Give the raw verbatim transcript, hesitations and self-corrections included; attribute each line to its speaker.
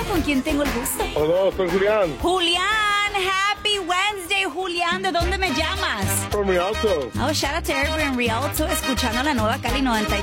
Speaker 1: ¿con quién tengo el gusto?
Speaker 2: Hola, soy Julián.
Speaker 1: Julián, happy Wednesday, Julián. ¿De dónde me llamas?
Speaker 2: From Rialto.
Speaker 1: Oh, shout out to everyone in Rialto, escuchando la nueva Cali noventa y